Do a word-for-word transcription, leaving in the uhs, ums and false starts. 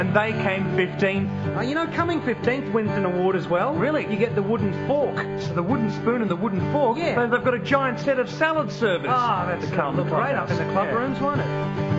And they came fifteenth. Uh, you know, coming fifteenth wins an award as well. Really? You get the wooden fork. So the wooden spoon and the wooden fork. Yeah. So they've got a giant set of salad servers. Ah, that's to come look to the great up in the clubhouse. club Yeah. rooms, won't it?